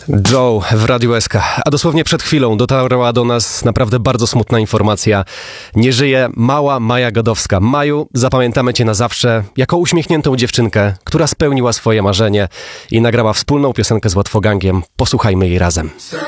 Joe w Radiu SK. A dosłownie przed chwilą dotarła do nas naprawdę bardzo smutna informacja. Nie żyje mała Maja Godowska. Maju, zapamiętamy cię na zawsze jako uśmiechniętą dziewczynkę, która spełniła swoje marzenie i nagrała wspólną piosenkę z Łatwogangiem. Posłuchajmy jej razem.